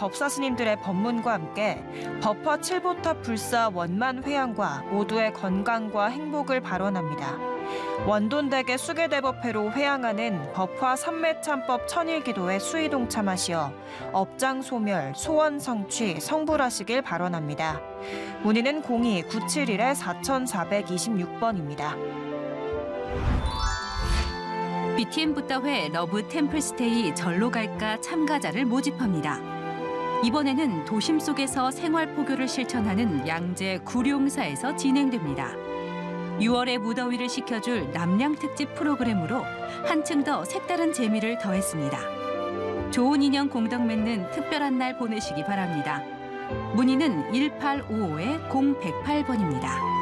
법사 스님들의 법문과 함께 법화 칠보탑 불사 원만 회양과 모두의 건강과 행복을 발언합니다. 원돈대계 수계대법회로 회양하는 법화 삼매참법 천일기도에 수의 동참하시어 업장 소멸, 소원 성취, 성불하시길 발언합니다. 문의는 02-971-4426번입니다. BTM 붓다회 러브 템플스테이 절로 갈까 참가자를 모집합니다. 이번에는 도심 속에서 생활 포교를 실천하는 양재 구룡사에서 진행됩니다. 6월의 무더위를 식혀줄 남양 특집 프로그램으로 한층 더 색다른 재미를 더했습니다. 좋은 인연 공덕 맺는 특별한 날 보내시기 바랍니다. 문의는 1855-0108번입니다.